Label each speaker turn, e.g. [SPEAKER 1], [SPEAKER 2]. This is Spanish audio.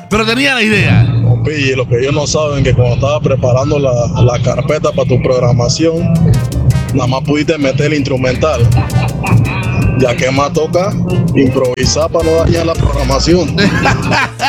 [SPEAKER 1] Pero tenía la idea.
[SPEAKER 2] Pille, lo que ellos no saben es que cuando estaba preparando la carpeta para tu programación, nada más pudiste meter el instrumental. Ya que más toca improvisar para no dañar la programación.